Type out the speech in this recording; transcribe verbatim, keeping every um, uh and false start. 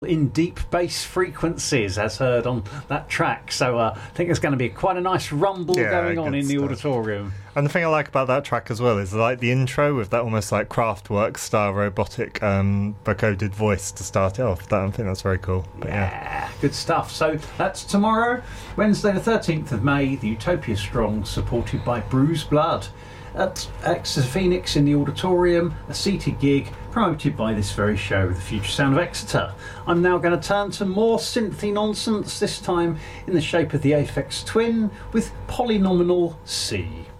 in deep bass frequencies as heard on that track, so uh, I think there's going to be quite a nice rumble Yeah, going on in the stuff. auditorium. And the thing I like about that track as well is like the intro with that almost like Kraftwerk style robotic um, vocoded voice to start it off. That I think that's very cool. But yeah. yeah, good stuff. So that's tomorrow, Wednesday the thirteenth of May, the Utopia Strong, supported by Bruised Blood at Exeter Phoenix in the auditorium, a seated gig promoted by this very show, The Future Sound of Exeter. I'm now going to turn to more synthy nonsense, this time in the shape of the Aphex Twin with Polynomial C.